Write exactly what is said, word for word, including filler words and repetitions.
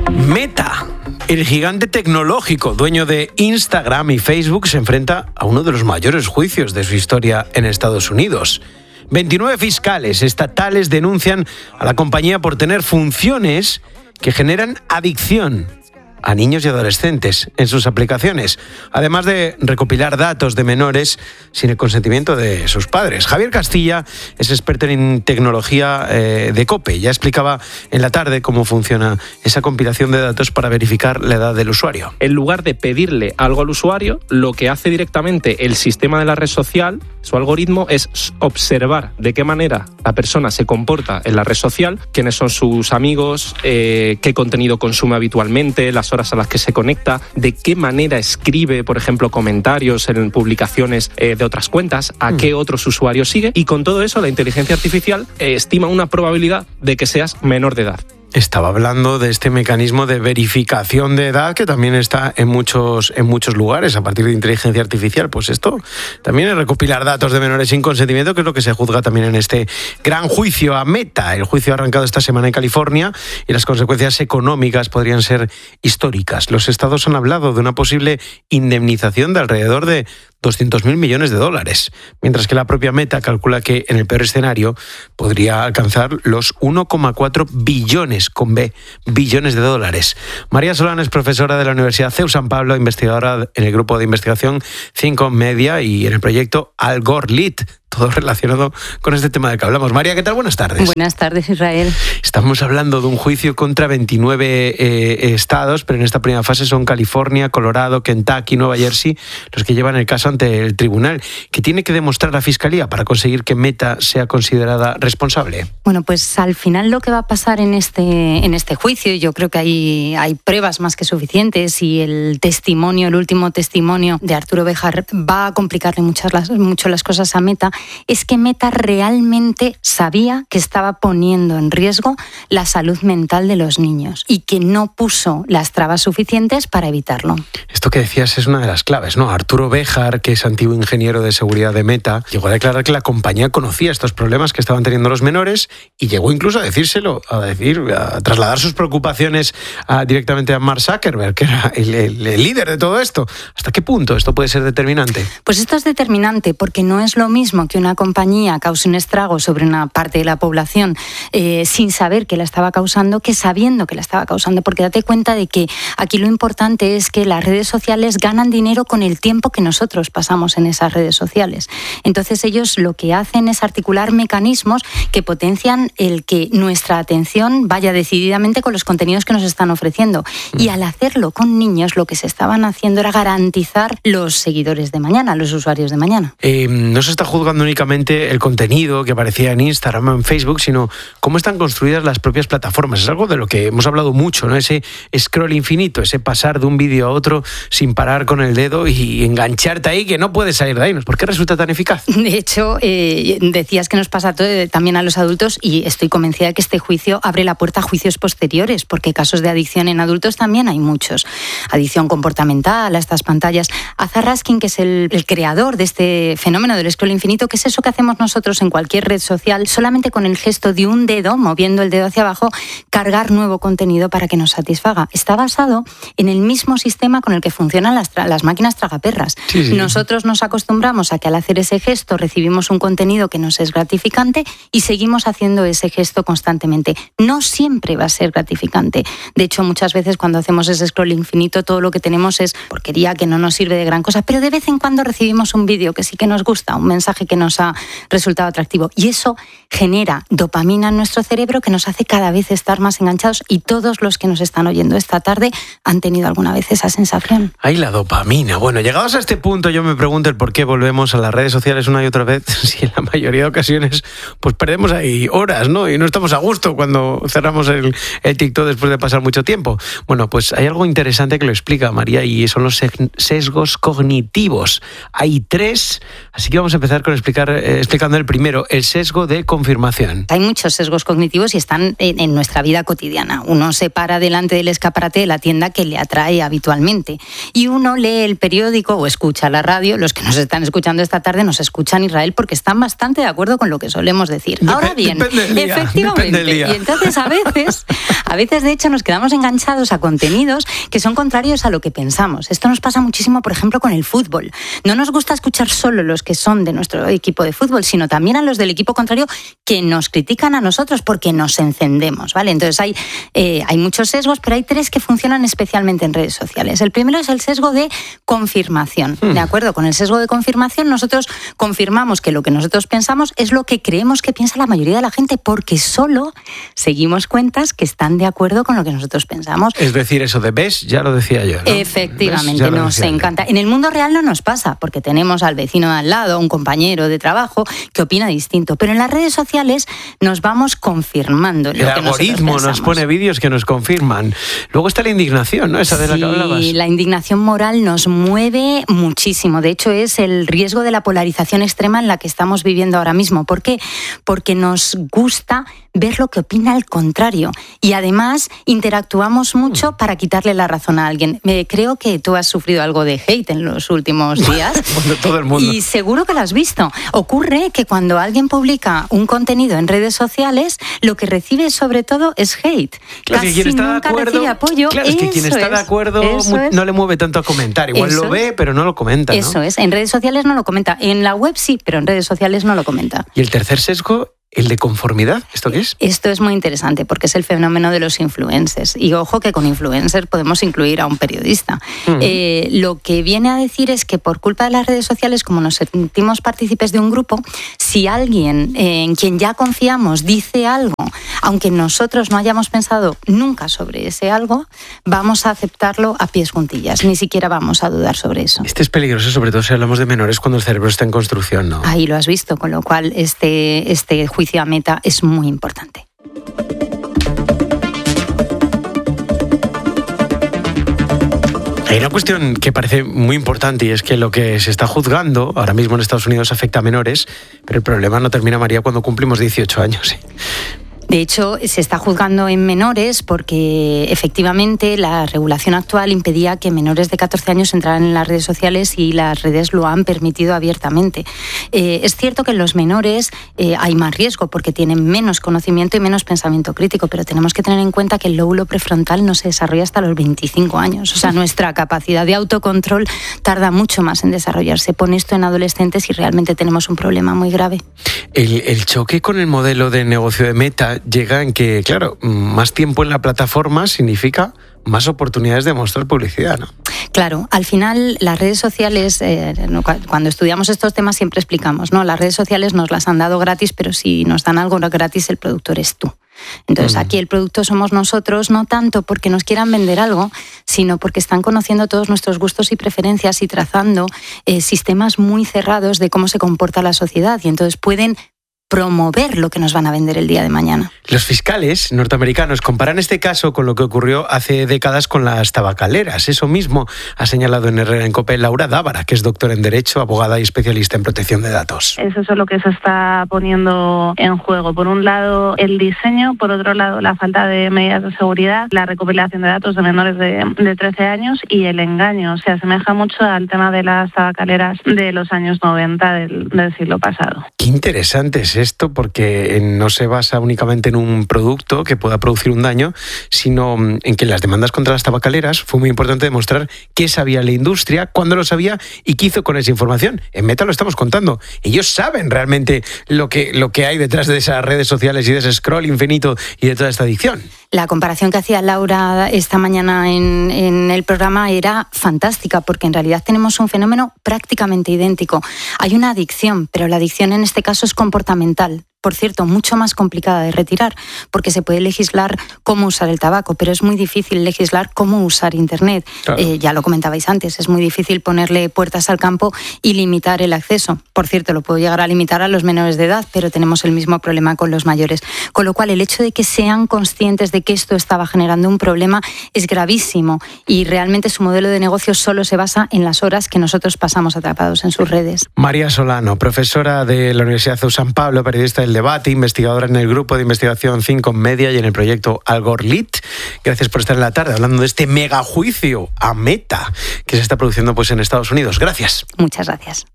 Meta, el gigante tecnológico, dueño de Instagram y Facebook, se enfrenta a uno de los mayores juicios de su historia en Estados Unidos. veintinueve fiscales estatales denuncian a la compañía por tener funciones que generan adicción a niños y adolescentes en sus aplicaciones, además de recopilar datos de menores sin el consentimiento de sus padres. Javier Castilla es experto en tecnología eh, de COPE. Ya explicaba en la tarde cómo funciona esa compilación de datos para verificar la edad del usuario. En lugar de pedirle algo al usuario, lo que hace directamente el sistema de la red social, su algoritmo, es observar de qué manera la persona se comporta en la red social, quiénes son sus amigos, eh, qué contenido consume habitualmente, las horas a las que se conecta, de qué manera escribe, por ejemplo, comentarios en publicaciones eh, de otras cuentas, a qué otros usuarios sigue, y con todo eso la inteligencia artificial eh, estima una probabilidad de que seas menor de edad. Estaba hablando de este mecanismo de verificación de edad que también está en muchos, en muchos lugares a partir de inteligencia artificial. Pues esto también es recopilar datos de menores sin consentimiento, que es lo que se juzga también en este gran juicio a Meta. El juicio ha arrancado esta semana en California y las consecuencias económicas podrían ser históricas. Los estados han hablado de una posible indemnización de alrededor de doscientos mil millones de dólares, mientras que la propia Meta calcula que en el peor escenario podría alcanzar los uno coma cuatro billones, con B, billones de dólares. María Solana es profesora de la Universidad C E U San Pablo, investigadora en el grupo de investigación Cinco Media y en el proyecto Algorlit, todo relacionado con este tema del que hablamos. María, ¿qué tal? Buenas tardes. Buenas tardes, Israel. Estamos hablando de un juicio contra veintinueve eh, estados, pero en esta primera fase son California, Colorado, Kentucky, Nueva Jersey, los que llevan el caso ante el tribunal. ¿Qué tiene que demostrar la Fiscalía para conseguir que Meta sea considerada responsable? Bueno, pues al final lo que va a pasar en este, en este juicio, yo creo que hay, hay pruebas más que suficientes, y el testimonio, el último testimonio de Arturo Béjar va a complicarle muchas las, mucho las cosas a Meta, es que Meta realmente sabía que estaba poniendo en riesgo la salud mental de los niños y que no puso las trabas suficientes para evitarlo. Esto que decías es una de las claves, ¿no? Arturo Béjar, que es antiguo ingeniero de seguridad de Meta, llegó a declarar que la compañía conocía estos problemas que estaban teniendo los menores y llegó incluso a decírselo, a decir, a trasladar sus preocupaciones a, directamente a Mark Zuckerberg, que era el, el, el líder de todo esto. ¿Hasta qué punto esto puede ser determinante? Pues esto es determinante porque no es lo mismo que una compañía cause un estrago sobre una parte de la población eh, sin saber que la estaba causando, que sabiendo que la estaba causando, porque date cuenta de que aquí lo importante es que las redes sociales ganan dinero con el tiempo que nosotros pasamos en esas redes sociales. Entonces ellos lo que hacen es articular mecanismos que potencian el que nuestra atención vaya decididamente con los contenidos que nos están ofreciendo. Y al hacerlo con niños, lo que se estaban haciendo era garantizar los seguidores de mañana, los usuarios de mañana. Eh, no se está juzgando únicamente el contenido que aparecía en Instagram o en Facebook, sino cómo están construidas las propias plataformas. Es algo de lo que hemos hablado mucho, ¿no? Ese scroll infinito, ese pasar de un vídeo a otro sin parar con el dedo y engancharte ahí, que no puedes salir de ahí. ¿Por qué resulta tan eficaz? De hecho, eh, decías que nos pasa todo, eh, también a los adultos, y estoy convencida de que este juicio abre la puerta a juicios posteriores, porque casos de adicción en adultos también hay muchos. Adicción comportamental a estas pantallas. Azar Raskin, que es el, el creador de este fenómeno del scroll infinito, que es eso que hacemos nosotros en cualquier red social, solamente con el gesto de un dedo, moviendo el dedo hacia abajo, cargar nuevo contenido para que nos satisfaga. Está basado en el mismo sistema con el que funcionan las, tra- las máquinas tragaperras. Sí, sí. Nosotros nos acostumbramos a que al hacer ese gesto recibimos un contenido que nos es gratificante y seguimos haciendo ese gesto constantemente. No siempre va a ser gratificante. De hecho, muchas veces cuando hacemos ese scroll infinito, todo lo que tenemos es porquería que no nos sirve de gran cosa, pero de vez en cuando recibimos un vídeo que sí que nos gusta, un mensaje que nos ha resultado atractivo, y eso genera dopamina en nuestro cerebro que nos hace cada vez estar más enganchados, y todos los que nos están oyendo esta tarde han tenido alguna vez esa sensación. Ay, la dopamina. Bueno, llegados a este punto yo me pregunto el por qué volvemos a las redes sociales una y otra vez, si en la mayoría de ocasiones pues perdemos ahí horas, ¿no? Y no estamos a gusto cuando cerramos el, el TikTok después de pasar mucho tiempo. Bueno, pues hay algo interesante que lo explica María, y son los sesgos cognitivos. Hay tres, así que vamos a empezar con explicar explicar, eh, explicando el primero, el sesgo de confirmación. Hay muchos sesgos cognitivos y están en, en nuestra vida cotidiana. Uno se para delante del escaparate de la tienda que le atrae habitualmente y uno lee el periódico o escucha la radio. Los que nos están escuchando esta tarde nos escuchan, Israel, porque están bastante de acuerdo con lo que solemos decir. Dep- Ahora bien, día, efectivamente, y entonces a veces, a veces de hecho nos quedamos enganchados a contenidos que son contrarios a lo que pensamos. Esto nos pasa muchísimo, por ejemplo, con el fútbol. No nos gusta escuchar solo los que son de nuestro equipo de fútbol, sino también a los del equipo contrario que nos critican a nosotros porque nos encendemos, ¿vale? Entonces hay, eh, hay muchos sesgos, pero hay tres que funcionan especialmente en redes sociales. El primero es el sesgo de confirmación. ¿De acuerdo? Con el sesgo de confirmación nosotros confirmamos que lo que nosotros pensamos es lo que creemos que piensa la mayoría de la gente, porque solo seguimos cuentas que están de acuerdo con lo que nosotros pensamos. Es decir, eso de ves, ya lo decía yo, ¿no? Efectivamente, nos encanta. En el mundo real no nos pasa, porque tenemos al vecino de al lado, un compañero de trabajo que opina distinto, pero en las redes sociales nos vamos confirmando lo el que algoritmo nos pone vídeos que nos confirman. Luego está la indignación, ¿no? Esa de la sí, que hablabas. Sí, la indignación moral nos mueve muchísimo. De hecho, es el riesgo de la polarización extrema en la que estamos viviendo ahora mismo. ¿Por qué? Porque nos gusta ver lo que opina el contrario y además interactuamos mucho para quitarle la razón a alguien. Eh, creo que tú has sufrido algo de hate en los últimos días. Bueno, todo el mundo. Y seguro que lo has visto. Ocurre que cuando alguien publica un contenido en redes sociales, lo que recibe sobre todo es hate. Claro, Casi que quien está nunca de acuerdo, recibe apoyo. Claro, es que quien está es, de acuerdo mu- es. no le mueve tanto a comentar. Igual Eso lo ve, es. pero no lo comenta, ¿no? Eso es. En redes sociales no lo comenta. En la web sí, pero en redes sociales no lo comenta. Y el tercer sesgo, el de conformidad, ¿esto qué es? Esto es muy interesante porque es el fenómeno de los influencers. Y ojo que con influencer podemos incluir a un periodista. Uh-huh. Eh, lo que viene a decir es que por culpa de las redes sociales, como nos sentimos partícipes de un grupo, si alguien eh, en quien ya confiamos dice algo, aunque nosotros no hayamos pensado nunca sobre ese algo, vamos a aceptarlo a pies juntillas. Ni siquiera vamos a dudar sobre eso. Este es peligroso, sobre todo si hablamos de menores cuando el cerebro está en construcción, ¿no? Ahí lo has visto, con lo cual este, este juicio a meta es muy importante. Hay una cuestión que parece muy importante y es que lo que se está juzgando ahora mismo en Estados Unidos afecta a menores, pero el problema no termina, María, cuando cumplimos dieciocho años. ¿eh? De hecho, se está juzgando en menores porque efectivamente la regulación actual impedía que menores de catorce años entraran en las redes sociales y las redes lo han permitido abiertamente. Eh, es cierto que en los menores eh, hay más riesgo porque tienen menos conocimiento y menos pensamiento crítico, pero tenemos que tener en cuenta que el lóbulo prefrontal no se desarrolla hasta los veinticinco años. O sea, nuestra capacidad de autocontrol tarda mucho más en desarrollarse. Pone esto en adolescentes y realmente tenemos un problema muy grave. El, el choque con el modelo de negocio de Meta llega en que, claro, más tiempo en la plataforma significa más oportunidades de mostrar publicidad, ¿no? Claro, al final las redes sociales, eh, cuando estudiamos estos temas siempre explicamos, ¿no? Las redes sociales nos las han dado gratis, pero si nos dan algo gratis, el producto eres tú. Entonces, aquí el producto somos nosotros, no tanto porque nos quieran vender algo, sino porque están conociendo todos nuestros gustos y preferencias y trazando eh, sistemas muy cerrados de cómo se comporta la sociedad y entonces pueden promover lo que nos van a vender el día de mañana. Los fiscales norteamericanos comparan este caso con lo que ocurrió hace décadas con las tabacaleras. Eso mismo ha señalado en Herrera en COPE Laura Dávara, que es doctora en Derecho, abogada y especialista en protección de datos. Es eso lo que se está poniendo en juego. Por un lado, el diseño, por otro lado, la falta de medidas de seguridad, la recopilación de datos de menores de, de trece años y el engaño. Se asemeja mucho al tema de las tabacaleras de los años noventa del, del siglo pasado. Qué interesante es esto, porque no se basa únicamente en un producto que pueda producir un daño, sino en que las demandas contra las tabacaleras fue muy importante demostrar qué sabía la industria, cuándo lo sabía y qué hizo con esa información. En Meta lo estamos contando. Ellos saben realmente lo que, lo que hay detrás de esas redes sociales y de ese scroll infinito y de toda esta adicción. La comparación que hacía Laura esta mañana en, en el programa era fantástica, porque en realidad tenemos un fenómeno prácticamente idéntico. Hay una adicción, pero la adicción en este caso es comportamental. por cierto, mucho más complicada de retirar, porque se puede legislar cómo usar el tabaco, pero es muy difícil legislar cómo usar Internet. Claro. Eh, ya lo comentabais antes, es muy difícil ponerle puertas al campo y limitar el acceso. Por cierto, lo puedo llegar a limitar a los menores de edad, pero tenemos el mismo problema con los mayores. Con lo cual, el hecho de que sean conscientes de que esto estaba generando un problema es gravísimo y realmente su modelo de negocio solo se basa en las horas que nosotros pasamos atrapados en sus redes. María Solano, profesora de la Universidad de San Pablo, periodista del Debate, investigadora en el grupo de investigación Cinco Media y en el proyecto Algorlit. Gracias por estar en la tarde hablando de este megajuicio a Meta que se está produciendo pues en Estados Unidos. Gracias. Muchas gracias.